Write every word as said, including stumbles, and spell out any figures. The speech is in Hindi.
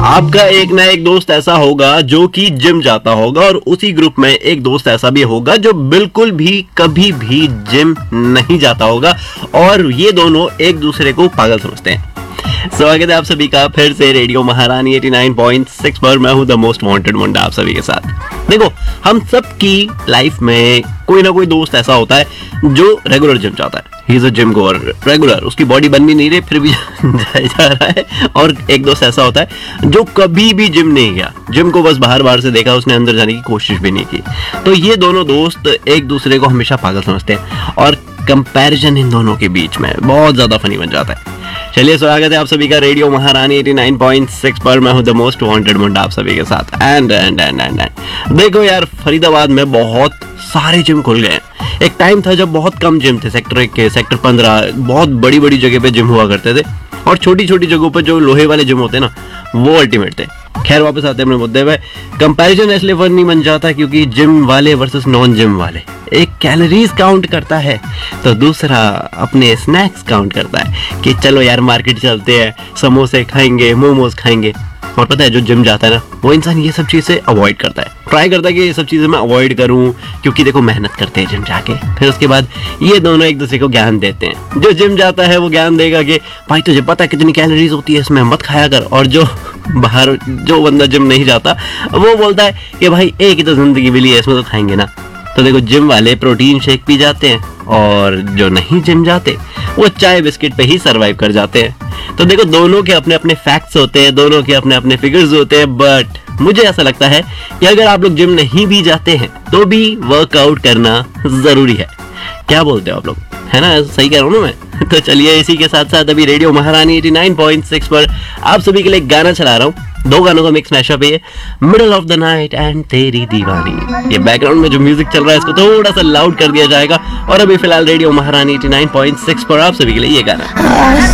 आपका एक ना एक दोस्त ऐसा होगा जो कि जिम जाता होगा और उसी ग्रुप में एक दोस्त ऐसा भी होगा जो बिल्कुल भी कभी भी जिम नहीं जाता होगा और ये दोनों एक दूसरे को पागल समझते हैं। स्वागत है आप सभी का फिर से रेडियो महारानी नवासी पॉइंट सिक्स पर। मैं हूं द मोस्ट वांटेड मुंडा आप सभी के साथ। देखो, हम सब की लाइफ में कोई ना कोई दोस्त ऐसा होता है जो रेगुलर जिम जाता है। He is a gym गोअर regular, उसकी बॉडी बन भी नहीं रही फिर भी जा रहा है। और एक दोस्त ऐसा होता है जो कभी भी जिम नहीं गया, जिम को बस बाहर बाहर से देखा, उसने अंदर जाने की कोशिश भी नहीं की। तो ये दोनों दोस्त एक दूसरे को हमेशा पागल समझते हैं और कंपैरिजन इन दोनों के बीच में बहुत ज्यादा फनी बन जाता है। चलिए, स्वागत है आप सभी का रेडियो महारानी नवासी पॉइंट सिक्स पर। मैं हूं द मोस्ट वांटेड मुंडा आप सभी के साथ। And and and and and देखो यार, फरीदाबाद में बहुत सारे जिम खुल गए हैं। एक टाइम था जब बहुत कम जिम थे, सेक्टर एक के, सेक्टर पंद्रह, बहुत बड़ी बड़ी जगह पे जिम हुआ करते थे और छोटी छोटी जगहों पे जो लोहे वाले जिम होते हैं ना, वो अल्टीमेट थे। खैर, वापस आते हैं अपने मुद्दे पे। कंपैरिजन इसलिए फनी बन जाता है क्योंकि जिम वाले वर्सेस नॉन जिम वाले, एक कैलोरीज काउंट करता है तो दूसरा अपने स्नैक्स काउंट करता है कि चलो यार मार्केट चलते हैं, समोसे खाएंगे, मोमोज खाएंगे। और पता है, जो जिम जाता है ना, वो इंसान ये सब चीजें अवॉइड करता है, ट्राई करता है कि ये सब चीजें मैं अवॉइड करूं क्योंकि देखो मेहनत करते हैं जिम जाके। फिर उसके बाद ये दोनों एक दूसरे को ज्ञान देते हैं। जो जिम जाता है वो ज्ञान देगा कि भाई तुझे पता है कितनी कैलोरीज होती है इसमें, मत खाया कर। और जो बाहर जो बंदा जिम नहीं जाता वो बोलता है कि भाई एक ही तो जिंदगी मिली है, इसमें तो खाएंगे ना। तो देखो, जिम वाले प्रोटीन शेक पी जाते हैं और जो नहीं जिम जाते वो चाय बिस्किट पे ही सरवाइव कर जाते हैं। तो देखो, दोनों के अपने अपने फैक्ट्स होते हैं, दोनों के अपने अपने फिगर्स होते हैं। बट मुझे ऐसा लगता है कि अगर आप लोग जिम नहीं भी जाते हैं तो भी वर्कआउट करना जरूरी है। क्या बोलते हो आप लोग, है ना? सही कह रहा हूँ ना मैं? तो चलिए, इसी के साथ साथ अभी रेडियो महारानी नवासी पॉइंट सिक्स पर आप सभी के लिए गाना चला रहा हूँ। दो गानों का मिक्स मैशअप है, middle of the night and तेरी दीवानी। ये बैकग्राउंड में जो म्यूजिक चल रहा है इसको थोड़ा सा लाउड कर दिया जाएगा। और अभी फिलहाल रेडियो महारानी नवासी पॉइंट सिक्स पर आप सभी के लिए ये गाना।